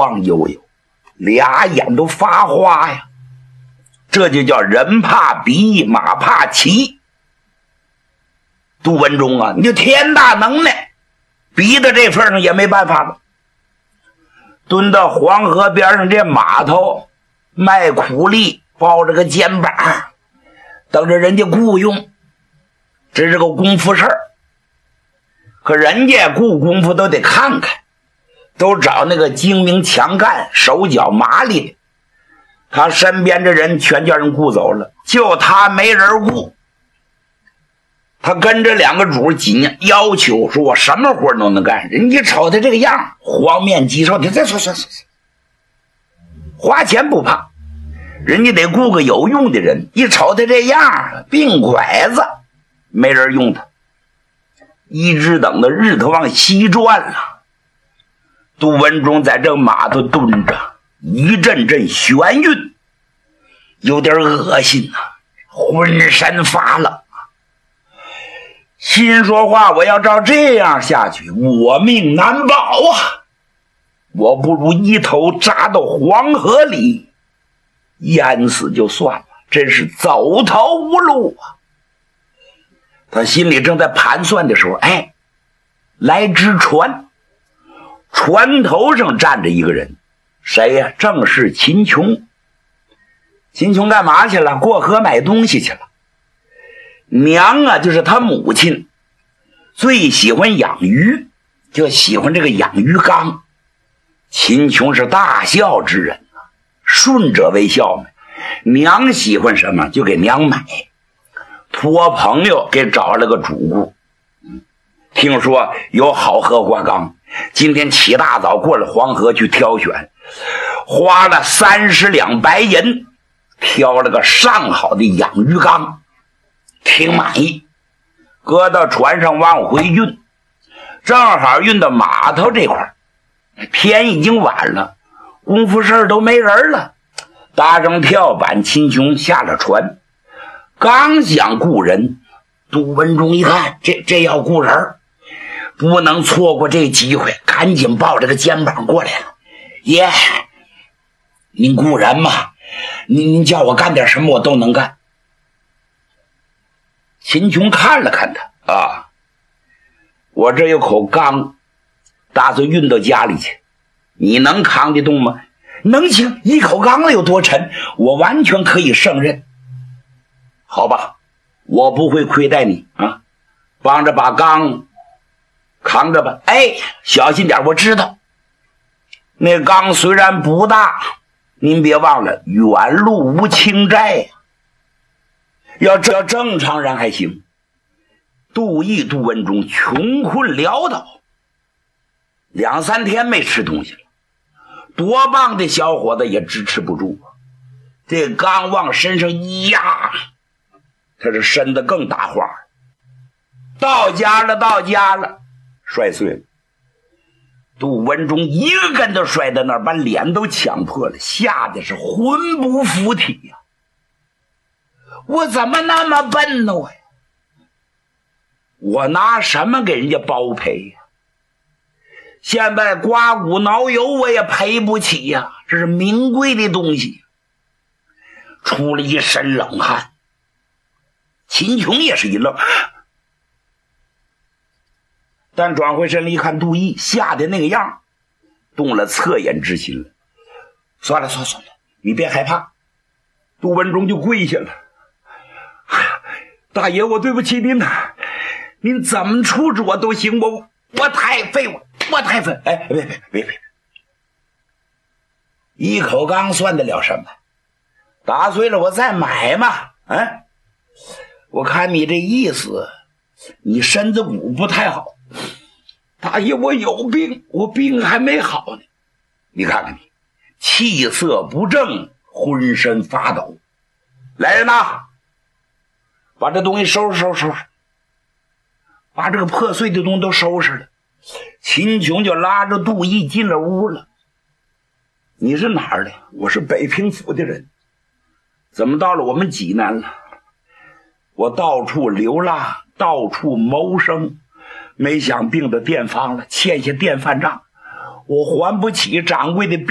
晃悠悠，俩眼都发花呀。这就叫人怕比，马怕骑。杜文忠啊，你就天大能耐，逼到这份上也没办法了。蹲到黄河边上这码头卖苦力，抱着个肩膀等着人家雇佣，这是个功夫事儿。可人家雇功夫都得看看，都找那个精明强干手脚麻利的，他身边的人全叫人雇走了，就他没人雇。他跟着两个主紧要求说，我什么活都能干。人家瞅他这个样，黄面鸡瘦，你再说，花钱不怕，人家得雇个有用的人。一瞅他这样，病拐子，没人用他。一直等到日头往西转了，杜文忠在这码头蹲着，一阵阵眩晕，有点恶心啊，浑身发冷。心说话，我要照这样下去，我命难保啊！我不如一头扎到黄河里，淹死就算了，真是走投无路啊！他心里正在盘算的时候，来只船，船头上站着一个人，谁呀？正是秦琼。秦琼干嘛去了？过河买东西去了。娘啊，就是他母亲，最喜欢养鱼，就喜欢这个养鱼缸。秦琼是大孝之人啊，顺者为孝嘛。娘喜欢什么就给娘买，托朋友给找了个主顾。听说有好荷花缸，今天起大早过了黄河去挑选，花了30两白银，挑了个上好的养鱼缸，挺满意，搁到船上往回运，正好运到码头这块，天已经晚了，功夫事儿都没人了。搭上跳板，秦琼下了船，刚想雇人，杜文忠一看这要雇人，不能错过这机会，赶紧抱着个肩膀过来了。爷，您雇人嘛，您叫我干点什么我都能干。秦琼看了看他啊，我这有口缸，打算运到家里去，你能扛得动吗？能行，一口缸子有多沉，我完全可以胜任。好吧，我不会亏待你啊，帮着把缸扛着吧。小心点，我知道。那缸虽然不大，您别忘了远路无轻债呀。要正常人还行，杜文忠穷困潦倒，2、3天没吃东西了，多棒的小伙子也支持不住啊！这刚往身上一压，他这身子更打花，到家了，摔碎了。杜文忠一个跟头摔在那儿，把脸都抢破了，吓得是魂不附体呀！我怎么那么笨呢？我拿什么给人家包赔呀？现在刮骨挠油我也赔不起呀，这是名贵的东西。出了一身冷汗，秦琼也是一愣，但转回身来一看，杜毅吓得那个样，动了恻隐之心了。算了，你别害怕。杜文忠就跪下了，大爷，我对不起您呐，您怎么处置我都行，我太废，我太废。别，一口缸算得了什么？打碎了我再买嘛。我看你这意思，你身子骨不太好。大爷，我有病，我病还没好呢。你看看你，气色不正，浑身发抖。来人呐，把这东西收拾，把这个破碎的东西都收拾了。秦琼就拉着杜毅进了屋了。你是哪儿的？我是北平府的人。怎么到了我们济南了？我到处流浪，到处谋生，没想病到店房了，欠下店饭账，我还不起掌柜的